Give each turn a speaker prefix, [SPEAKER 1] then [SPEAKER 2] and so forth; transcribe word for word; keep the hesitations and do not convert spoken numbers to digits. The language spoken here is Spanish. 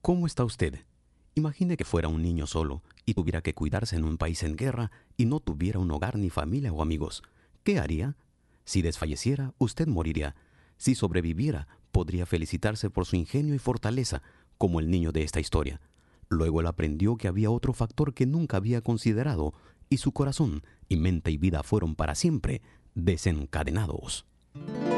[SPEAKER 1] ¿Cómo está usted? Imagine que fuera un niño solo y tuviera que cuidarse en un país en guerra y no tuviera un hogar ni familia o amigos. ¿Qué haría? Si desfalleciera, usted moriría. Si sobreviviera, podría felicitarse por su ingenio y fortaleza, como el niño de esta historia. Luego él aprendió que había otro factor que nunca había considerado, y su corazón y mente y vida fueron para siempre desencadenados.